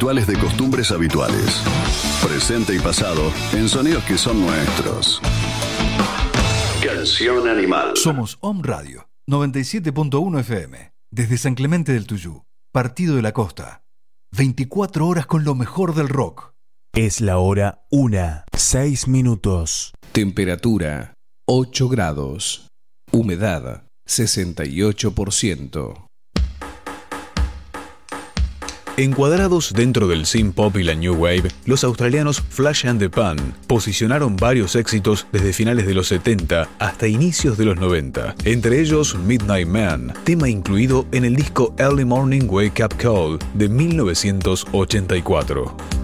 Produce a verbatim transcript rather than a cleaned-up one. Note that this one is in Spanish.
rituales de costumbres habituales. Presente y pasado en sonidos que son nuestros. Canción Animal. Somos Om Radio, noventa y siete punto uno F M. Desde San Clemente del Tuyú, Partido de la Costa. veinticuatro horas con lo mejor del rock. Es la hora una, seis minutos. Temperatura ocho grados. Humedad sesenta y ocho por ciento. Encuadrados dentro del synth pop y la new wave, los australianos Flash and the Pan posicionaron varios éxitos desde finales de los setenta hasta inicios de los noventa. Entre ellos Midnight Man, tema incluido en el disco Early Morning Wake Up Call de mil novecientos ochenta y cuatro.